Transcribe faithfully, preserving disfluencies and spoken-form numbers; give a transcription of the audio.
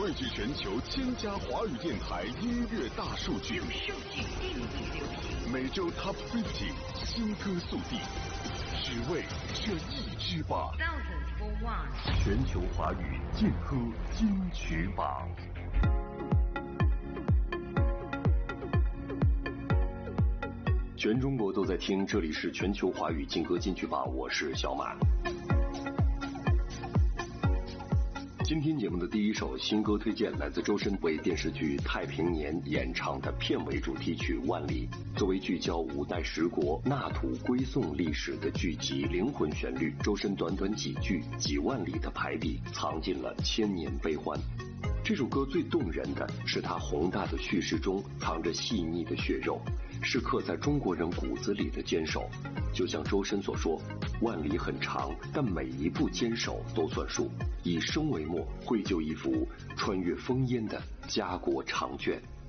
汇聚全球千家华语电台音乐大数据， 用数据定义流行， 每周 Top 五十 新歌速递，只为这一支榜。 Thousands for one， 全球华语劲歌金曲榜。全中国都在听，这里是全球华语劲歌金曲榜，我是小马。今天节目的第一首新歌推荐来自周深为电视剧《太平年》演唱的片尾主题曲《万里》。作为聚焦五代十国纳土归宋历史的剧集灵魂旋律，周深短短几句几万里的排比，藏进了千年悲欢。这首歌最动人的是它宏大的叙事中藏着细腻的血肉，是刻在中国人骨子里的坚守。就像周深所说，万里很长，但每一步坚守都算数，以生为墨，绘就一幅穿越烽烟的家国长卷。